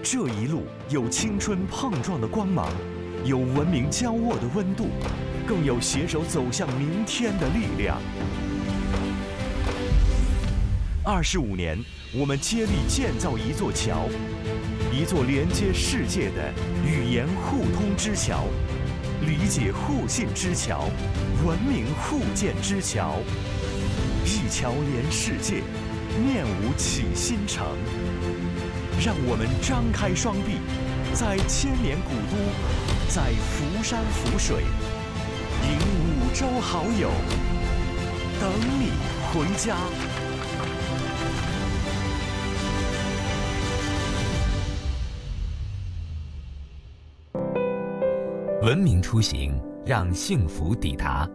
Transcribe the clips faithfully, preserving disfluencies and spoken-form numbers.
这一路有青春碰撞的光芒，有文明交握的温度，更有携手走向明天的力量。二十五年，我们接力建造一座桥，一座连接世界的语言互通之桥，理解互信之桥，文明互鉴之桥。一桥连世界，面无起新城。让我们张开双臂，在千年古都，在福山福水，迎五洲好友，等你回家。 文明出行，让幸福抵达。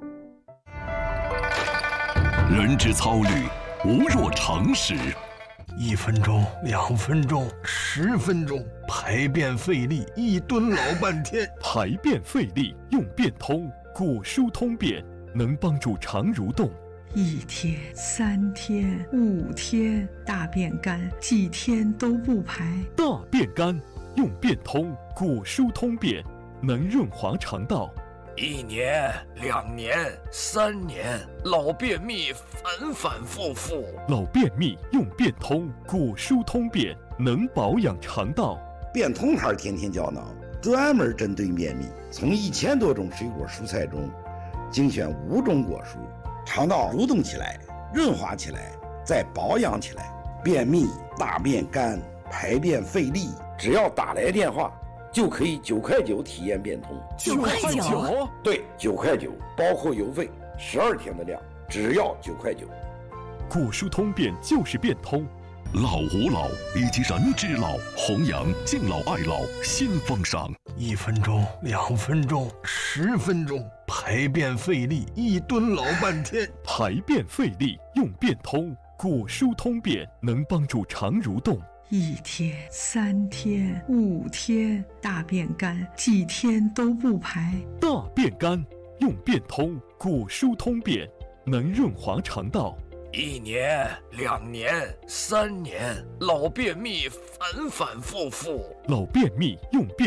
人之操虑，无若常识。 一分钟，两分钟，十分钟，排便费力，一蹲老半天。 排便费力用便通，果蔬通便能帮助肠蠕动。 一天、三天、五天，大便干，几天都不排。 大便干用便通，果蔬通便能润滑肠道。 一年、两年、三年，老便秘反反复复。 老便秘用便通，果蔬通便能保养肠道。 便通牌天天胶囊专门针对便秘，从一千多种水果蔬菜中精选五种果蔬，肠道蠕动起来，润滑起来，再保养起来。便秘、大便干、排便费力，只要打来电话就可以九块九体验变通。 九块九？ 对，九块九，包括邮费，十二天的量，只要九块九。 果蔬通便就是变通。 老吾老以及人之老，弘扬敬老爱老新风尚。 一分钟，两分钟，十分钟，排便费力，一蹲老半天。 排便费力用便通，果蔬通便能帮助肠蠕动。 一天、三天、五天，大便干，几天都不排。 大便干用便通，果蔬通便能润滑肠道。 一年、两年、三年，老便秘反反复复。 老便秘用便